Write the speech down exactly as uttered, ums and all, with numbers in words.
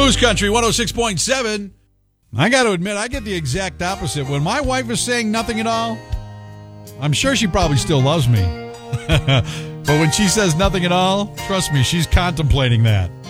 Moose Country one oh six point seven. I got to admit, I get the exact opposite. When my wife is saying nothing at all, I'm sure she probably still loves me. But when she says nothing at all, trust me, she's contemplating that.